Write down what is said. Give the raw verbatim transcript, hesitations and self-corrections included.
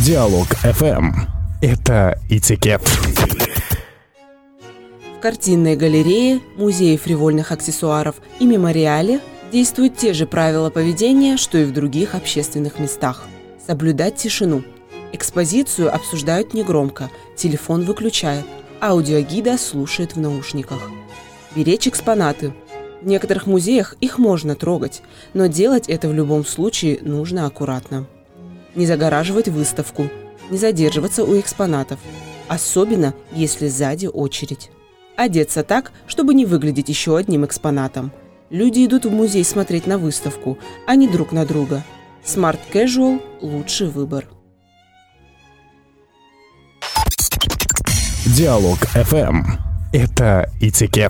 Диалог эф эм. Это этикет. В картинной галерее, музее фривольных аксессуаров и мемориале действуют те же правила поведения, что и в других общественных местах. Соблюдать тишину. Экспозицию обсуждают негромко, телефон выключают, аудиогида слушает в наушниках. Беречь экспонаты. В некоторых музеях их можно трогать, но делать это в любом случае нужно аккуратно. Не загораживать выставку, не задерживаться у экспонатов, особенно если сзади очередь. Одеться так, чтобы не выглядеть еще одним экспонатом. Люди идут в музей смотреть на выставку, а не друг на друга. Smart Casual – лучший выбор. Диалог эф эм. Это этикет.